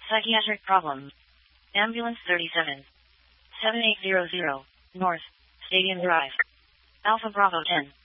Psychiatric problem. Ambulance 37. 7800. North. Stadium Drive. Alpha Bravo 10.